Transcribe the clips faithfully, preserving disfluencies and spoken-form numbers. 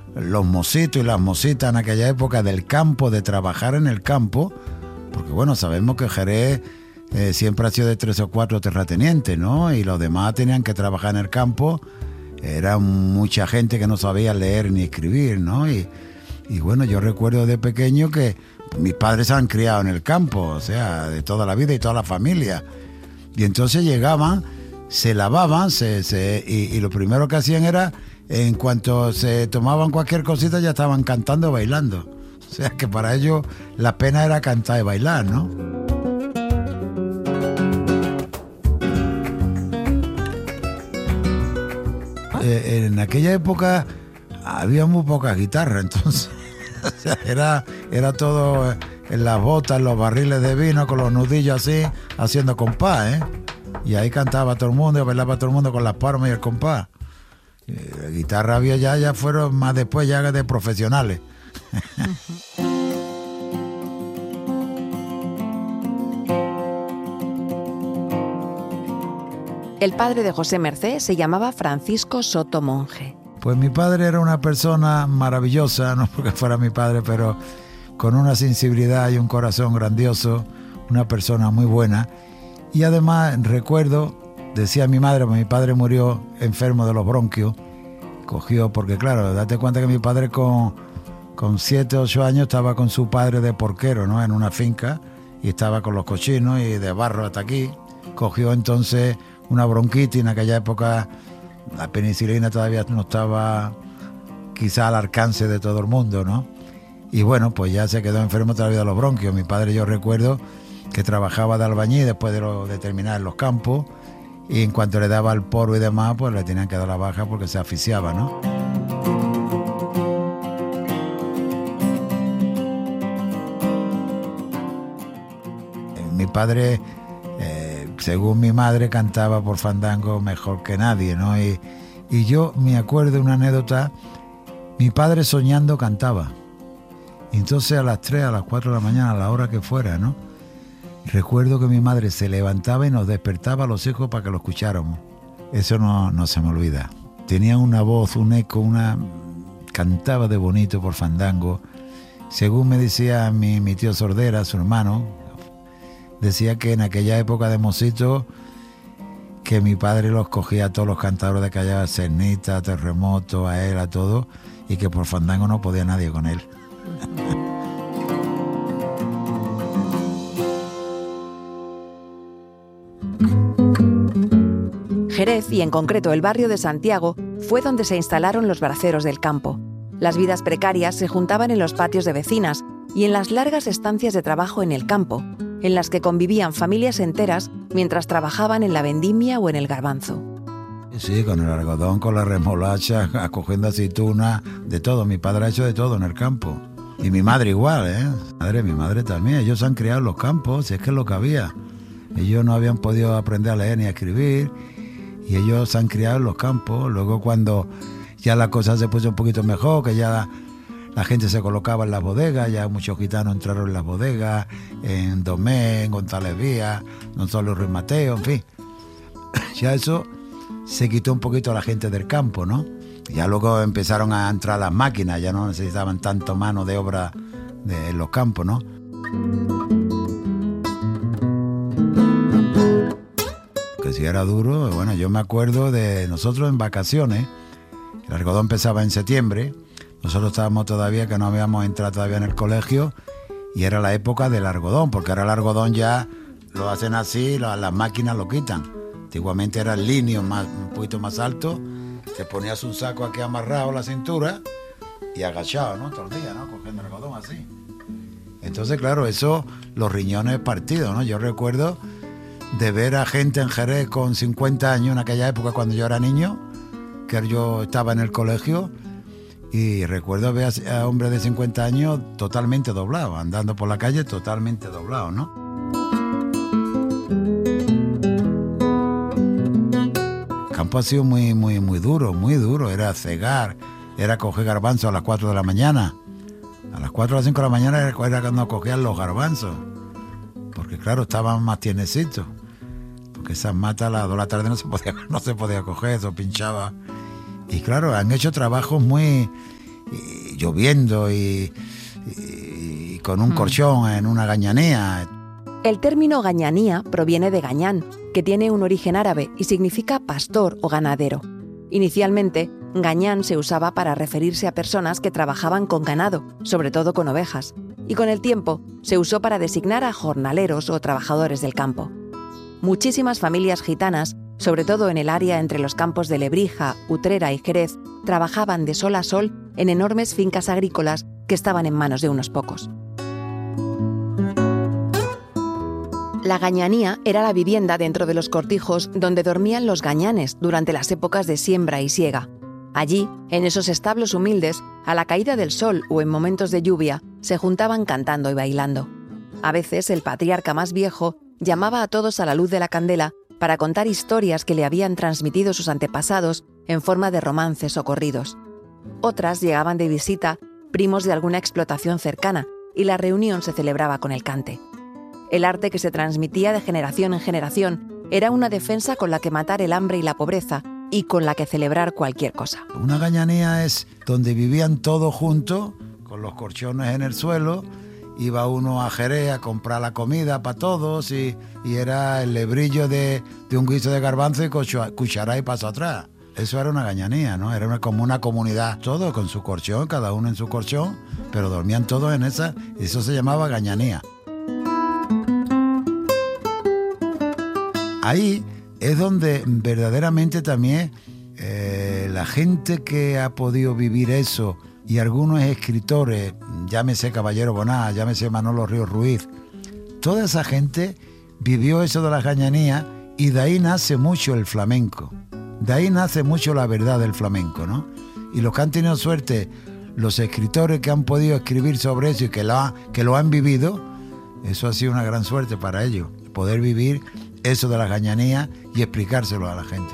los mocitos y las mocitas en aquella época del campo, de trabajar en el campo, porque bueno, sabemos que Jerez eh, siempre ha sido de tres o cuatro terratenientes, ¿no? Y los demás tenían que trabajar en el campo. Era mucha gente que no sabía leer ni escribir, ¿no? Y, y bueno, yo recuerdo de pequeño que mis padres se han criado en el campo, o sea, de toda la vida y toda la familia. Y entonces llegaban, se lavaban, se, se, y, y lo primero que hacían era, en cuanto se tomaban cualquier cosita, ya estaban cantando o bailando. O sea, que para ellos la pena era cantar y bailar, ¿no? Eh, en aquella época había muy pocas guitarras, entonces o sea, era, era todo en las botas, en los barriles de vino, con los nudillos así, haciendo compás, ¿eh? Y ahí cantaba todo el mundo, y bailaba todo el mundo con las palmas y el compás. Eh, la guitarra había ya, ya fueron más después ya de profesionales. El padre de José Mercé se llamaba Francisco Soto Monje. Pues mi padre era una persona maravillosa, no porque fuera mi padre, pero con una sensibilidad y un corazón grandioso, una persona muy buena. Y además recuerdo, decía mi madre, mi padre murió enfermo de los bronquios, cogió, porque claro, date cuenta que mi padre con, con siete, ocho años estaba con su padre de porquero, ¿no? En una finca, y estaba con los cochinos y de barro hasta aquí. Cogió entonces una bronquitis. En aquella época la penicilina todavía no estaba quizá al alcance de todo el mundo, ¿no? Y bueno, pues ya se quedó enfermo todavía de los bronquios. Mi padre, yo recuerdo que trabajaba de albañil después de, lo, de terminar en los campos, y en cuanto le daba el polvo y demás, pues le tenían que dar la baja porque se asfixiaba, ¿no? Mi padre, eh, según mi madre, cantaba por fandango mejor que nadie, ¿no? Y, y yo me acuerdo de una anécdota. Mi padre soñando cantaba. Y entonces a las tres, a las cuatro de la mañana, a la hora que fuera, ¿no? Recuerdo que mi madre se levantaba y nos despertaba a los hijos para que lo escucháramos. Eso no, no se me olvida. Tenía una voz, un eco, una... cantaba de bonito por fandango. Según me decía mi, mi tío Sordera, su hermano, decía que en aquella época de mocito, que mi padre los cogía a todos los cantadores de Callao, Cernita, Terremoto, a él, a todos, y que por fandango no podía nadie con él. Jerez, y en concreto el barrio de Santiago, fue donde se instalaron los braceros del campo. Las vidas precarias se juntaban en los patios de vecinas y en las largas estancias de trabajo en el campo, en las que convivían familias enteras mientras trabajaban en la vendimia o en el garbanzo. Sí, con el algodón, con la remolacha, acogiendo aceitunas, de todo. Mi padre ha hecho de todo en el campo. Y mi madre igual, ¿eh? Madre, mi madre también. Ellos se han criado en los campos, si es que es lo que había. Ellos no habían podido aprender a leer ni a escribir, y ellos se han criado en los campos. Luego, cuando ya la cosa se puso un poquito mejor, que ya la, la gente se colocaba en las bodegas, ya muchos gitanos entraron en las bodegas, en Domé, en González Vía, Don Solo Ruiz Mateo, en fin. Ya eso se quitó un poquito a la gente del campo, ¿no? Ya luego empezaron a entrar las máquinas, ya no necesitaban tanto mano de obra de, en los campos, ¿no? Que si era duro, bueno, yo me acuerdo de nosotros en vacaciones, el algodón empezaba en septiembre, nosotros estábamos todavía, que no habíamos entrado todavía en el colegio, y era la época del algodón, porque ahora el algodón ya lo hacen así, la, las máquinas lo quitan. Antiguamente era el linio más, un poquito más alto, te ponías un saco aquí amarrado a la cintura y agachado, ¿no? Todo el día, ¿no? Cogiendo el algodón así. Entonces, claro, eso, los riñones partidos, ¿no? Yo recuerdo de ver a gente en Jerez con cincuenta años en aquella época, cuando yo era niño, que yo estaba en el colegio, y recuerdo ver a hombres de cincuenta años totalmente doblados, andando por la calle totalmente doblados, ¿no? El campo ha sido muy, muy, muy duro, muy duro. Era cegar, era coger garbanzos a las cuatro de la mañana. A las cuatro o las cinco de la mañana era cuando cogían los garbanzos, porque claro, estaban más tiernecitos, porque esas matas a las dos de la tarde no se podía, no se podía coger, eso pinchaba. Y claro, han hecho trabajos muy... lloviendo y, y, y con un colchón en una gañanía. El término gañanía proviene de gañán, que tiene un origen árabe y significa pastor o ganadero. Inicialmente, gañán se usaba para referirse a personas que trabajaban con ganado, sobre todo con ovejas, y con el tiempo se usó para designar a jornaleros o trabajadores del campo. Muchísimas familias gitanas, sobre todo en el área entre los campos de Lebrija, Utrera y Jerez, trabajaban de sol a sol en enormes fincas agrícolas que estaban en manos de unos pocos. La gañanía era la vivienda dentro de los cortijos donde dormían los gañanes durante las épocas de siembra y siega. Allí, en esos establos humildes, a la caída del sol o en momentos de lluvia, se juntaban cantando y bailando. A veces el patriarca más viejo llamaba a todos a la luz de la candela para contar historias que le habían transmitido sus antepasados en forma de romances o corridos. Otras llegaban de visita primos de alguna explotación cercana y la reunión se celebraba con el cante. El arte que se transmitía de generación en generación era una defensa con la que matar el hambre y la pobreza y con la que celebrar cualquier cosa. Una gañanía es donde vivían todos juntos, con los colchones en el suelo. Iba uno a Jerez a comprar la comida para todos y, y era el lebrillo de, de un guiso de garbanzo y cuchará y paso atrás. Eso era una gañanía, ¿no? Era una, como una comunidad, todos con su colchón, cada uno en su colchón, pero dormían todos en esa, y eso se llamaba gañanía. Ahí es donde verdaderamente también eh, la gente que ha podido vivir eso, y algunos escritores, llámese Caballero Boná, llámese Manolo Ríos Ruiz, toda esa gente vivió eso de la gañanía y de ahí nace mucho el flamenco. De ahí nace mucho la verdad del flamenco, ¿no? Y los que han tenido suerte, los escritores que han podido escribir sobre eso y que lo, ha, que lo han vivido, eso ha sido una gran suerte para ellos, poder vivir eso de la gañanía y explicárselo a la gente.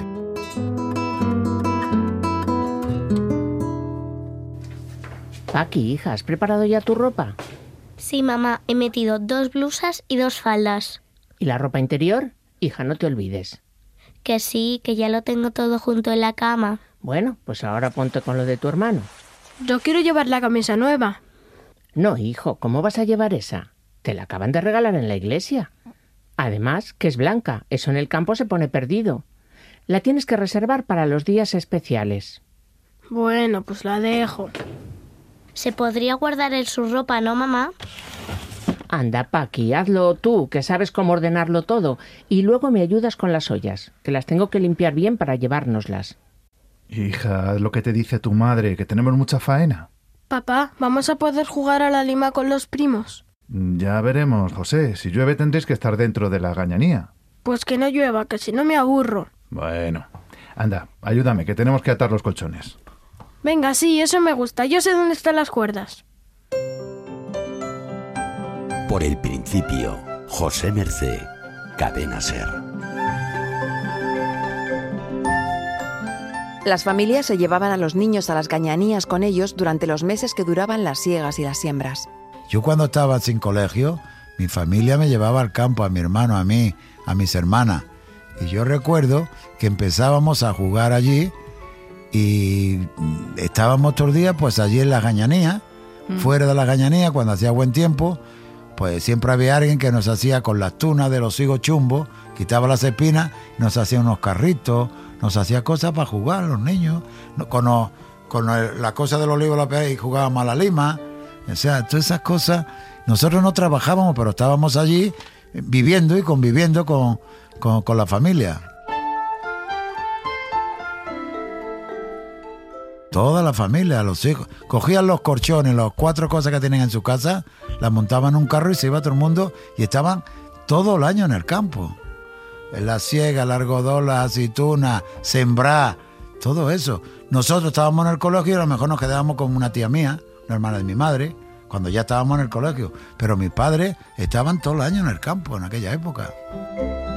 Paqui, hija, ¿has preparado ya tu ropa? Sí, mamá, he metido dos blusas y dos faldas. ¿Y la ropa interior? Hija, no te olvides. Que sí, que ya lo tengo todo junto en la cama. Bueno, pues ahora ponte con lo de tu hermano. Yo quiero llevar la camisa nueva. No, hijo, ¿cómo vas a llevar esa? Te la acaban de regalar en la iglesia. Además, que es blanca, eso en el campo se pone perdido. La tienes que reservar para los días especiales. Bueno, pues la dejo. Se podría guardar en su ropa, ¿no, mamá? Anda, Paqui, hazlo tú, que sabes cómo ordenarlo todo, y luego me ayudas con las ollas, que las tengo que limpiar bien para llevárnoslas. Hija, haz lo que te dice tu madre, que tenemos mucha faena. Papá, ¿vamos a poder jugar a la lima con los primos? Ya veremos, José. Si llueve tendréis que estar dentro de la gañanía. Pues que no llueva, que si no me aburro. Bueno, anda, ayúdame, que tenemos que atar los colchones. Venga, sí, eso me gusta. Yo sé dónde están las cuerdas. Por el principio, José Mercé, Cadena SER. Las familias se llevaban a los niños a las gañanías con ellos durante los meses que duraban las siegas y las siembras. Yo cuando estaba sin colegio, mi familia me llevaba al campo, a mi hermano, a mí, a mis hermanas. Y yo recuerdo que empezábamos a jugar allí y estábamos todos los días pues allí en la gañanía, mm. fuera de la gañanía, cuando hacía buen tiempo, pues siempre había alguien que nos hacía con las tunas de los higos chumbos, quitaba las espinas, nos hacía unos carritos, nos hacía cosas para jugar los niños, con, los, con el, la cosa del olivo y jugábamos a la lima. O sea, todas esas cosas, nosotros no trabajábamos, pero estábamos allí viviendo y conviviendo con, con, con la familia. Toda la familia, los hijos, cogían los colchones, las cuatro cosas que tenían en su casa, las montaban en un carro y se iba todo el mundo y estaban todo el año en el campo. En la siega, el algodón, las aceitunas, sembrar, todo eso. Nosotros estábamos en el colegio y a lo mejor nos quedábamos con una tía mía, una hermana de mi madre, cuando ya estábamos en el colegio. Pero mis padres estaban todo el año en el campo en aquella época.